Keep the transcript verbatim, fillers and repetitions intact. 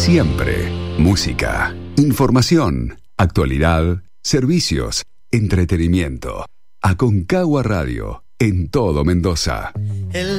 Siempre música, información, actualidad, servicios, entretenimiento. Aconcagua Radio, en todo Mendoza.